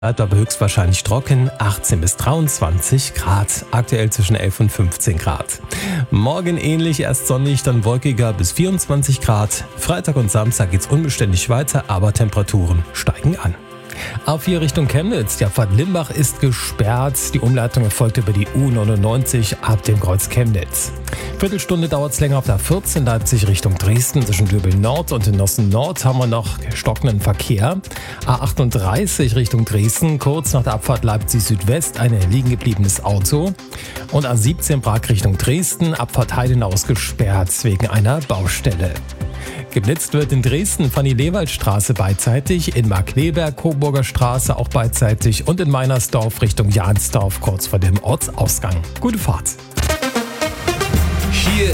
Bleibt aber höchstwahrscheinlich trocken, 18 bis 23 Grad, aktuell zwischen 11 und 15 Grad. Morgen ähnlich, erst sonnig, dann wolkiger bis 24 Grad. Freitag und Samstag geht's unbeständig weiter, aber Temperaturen steigen an. A4 Richtung Chemnitz, die Abfahrt Limbach ist gesperrt. Die Umleitung erfolgt über die U99 ab dem Kreuz Chemnitz. Viertelstunde dauert es länger auf der A14 Leipzig Richtung Dresden. Zwischen Dübel Nord und Nossen Nord haben wir noch stockenden Verkehr. A38 Richtung Dresden, kurz nach der Abfahrt Leipzig Südwest, ein liegen gebliebenes Auto. Und A17 Prag Richtung Dresden, Abfahrt Heidenau gesperrt wegen einer Baustelle. Geblitzt wird in Dresden Fanny-Lewald-Straße beidseitig, in Markleberg, Coburger Straße auch beidseitig und in Meinersdorf Richtung Jahnsdorf kurz vor dem Ortsausgang. Gute Fahrt! Hier